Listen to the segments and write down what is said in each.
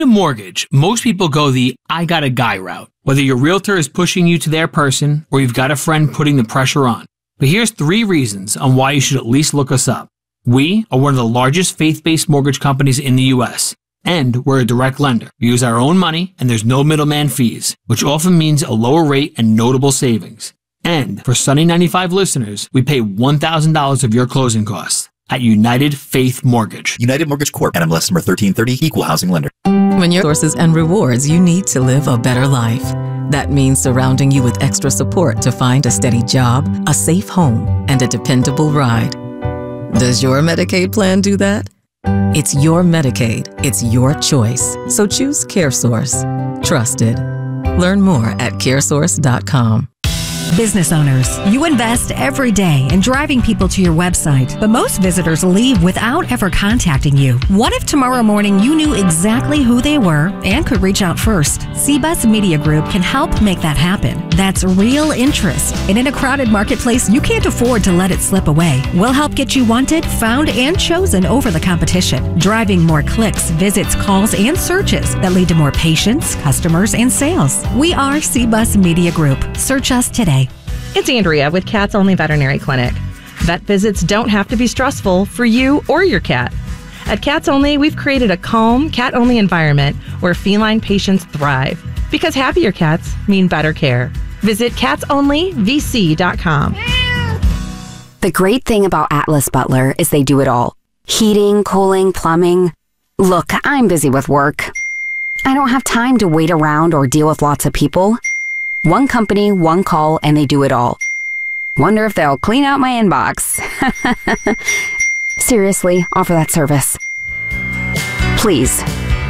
In mortgage, most people go the I got a guy route, whether your realtor is pushing you to their person or you've got a friend putting the pressure on. But here's 3 reasons on why you should at least look us up. We are one of the largest faith-based mortgage companies in the U.S., and we're a direct lender. We use our own money and there's no middleman fees, which often means a lower rate and notable savings. And for Sunny 95 listeners, we pay $1,000 of your closing costs at United Faith Mortgage. United Mortgage Corp. NMLS number 1330, Equal Housing Lender. When your sources and rewards, you need to live a better life. That means surrounding you with extra support to find a steady job, a safe home, and a dependable ride. Does your Medicaid plan do that? It's your Medicaid. It's your choice. So choose CareSource. Trusted. Learn more at caresource.com. Business owners, you invest every day in driving people to your website, but most visitors leave without ever contacting you. What if tomorrow morning you knew exactly who they were and could reach out first? CBUS Media Group can help make that happen. That's real interest. And in a crowded marketplace, you can't afford to let it slip away. We'll help get you wanted, found, and chosen over the competition, driving more clicks, visits, calls, and searches that lead to more patients, customers, and sales. We are CBUS Media Group. Search us today. It's Andrea with Cats Only Veterinary Clinic. Vet visits don't have to be stressful for you or your cat. At Cats Only, we've created a calm, cat-only environment where feline patients thrive, because happier cats mean better care. Visit catsonlyvc.com. The great thing about Atlas Butler is they do it all. Heating, cooling, plumbing. Look, I'm busy with work. I don't have time to wait around or deal with lots of people. One company, one call, and they do it all. Wonder if they'll clean out my inbox. Seriously, offer that service. Please.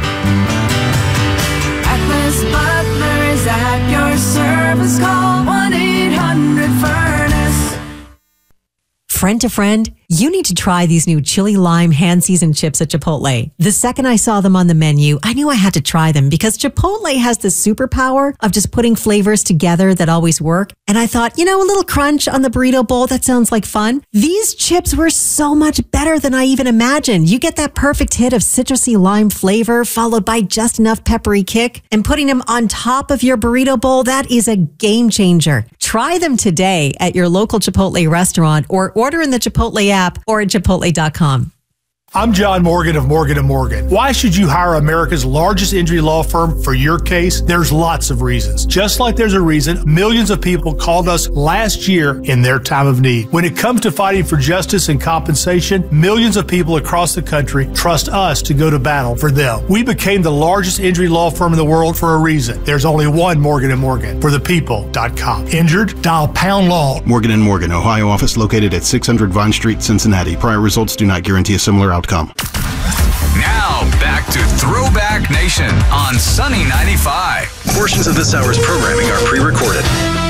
Atlas Butler is at your service. Call 1-800-FURNACE. Friend to friend, you need to try these new chili lime hand seasoned chips at Chipotle. The second I saw them on the menu, I knew I had to try them because Chipotle has the superpower of just putting flavors together that always work. And I thought, a little crunch on the burrito bowl, that sounds like fun. These chips were so much better than I even imagined. You get that perfect hit of citrusy lime flavor followed by just enough peppery kick, and putting them on top of your burrito bowl, that is a game changer. Try them today at your local Chipotle restaurant or order in the Chipotle app or at chipotle.com. I'm John Morgan of Morgan & Morgan. Why should you hire America's largest injury law firm for your case? There's lots of reasons. Just like there's a reason millions of people called us last year in their time of need. When it comes to fighting for justice and compensation, millions of people across the country trust us to go to battle for them. We became the largest injury law firm in the world for a reason. There's only one Morgan & Morgan. ForThePeople.com. Injured? Dial pound law. Morgan & Morgan, Ohio office located at 600 Vine Street, Cincinnati. Prior results do not guarantee a similar outcome. Now, back to Throwback Nation on Sunny 95. Portions of this hour's programming are pre-recorded.